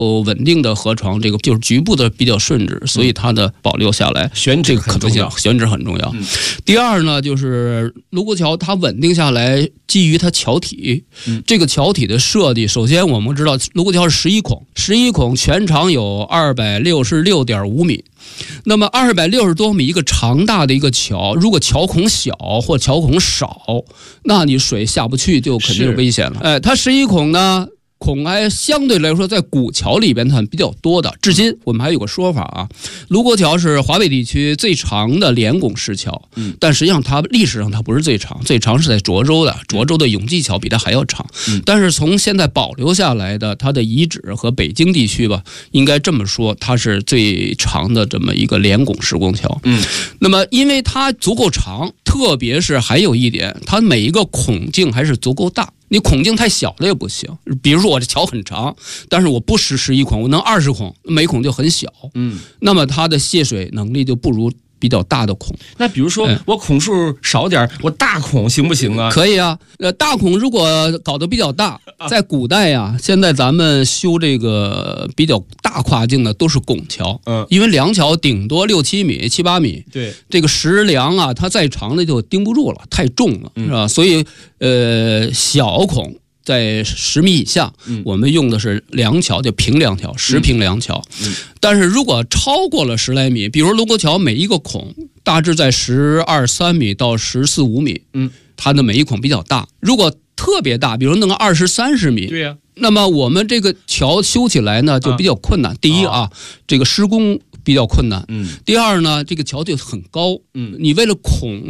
稳定的河床，这个就是局部的比较顺直，所以它的保留下来， 选址很重要， 选址很重要。第二呢，就是卢沟桥它稳定下来，基于它桥体，这个桥体的设计，首先我们知道卢沟桥是11孔，全长有266.5米。那么260多米一个长大的一个桥，如果桥孔小或桥孔少，那你水下不去就肯定是危险了。它11孔呢，孔还相对来说在古桥里边它比较多的。至今我们还有个说法啊，卢沟桥是华北地区最长的连拱石桥，但实际上它历史上它不是最长，最长是在涿州的永济桥比它还要长。但是从现在保留下来的它的遗址和北京地区吧，应该这么说，它是最长的这么一个连拱石拱桥。那么因为它足够长，特别是还有一点，它每一个孔径还是足够大。你孔径太小了也不行，比如说我这桥很长，但是我不使11孔，我能20孔，每孔就很小，那么它的泄水能力就不如比较大的孔。 那比如说我孔数少点，我大孔行不行啊？ 可以啊，大孔如果搞得比较大，在古代啊，现在咱们修这个比较大跨境的都是拱桥，因为梁桥顶多6、7米、7、8米， 对， 这个石梁啊，它再长的就钉不住了，太重了，是吧？所以小孔在10米以下，我们用的是梁桥，叫平梁桥，石平梁桥。但是如果超过了10来米，比如卢沟桥每一个孔大致在12、3米到14、15米，它的每一孔比较大。如果特别大，比如弄个20、30米， 对呀， 那么我们这个桥修起来呢就比较困难。第一啊，这个施工比较困难。第二呢，这个桥就很高。你为了孔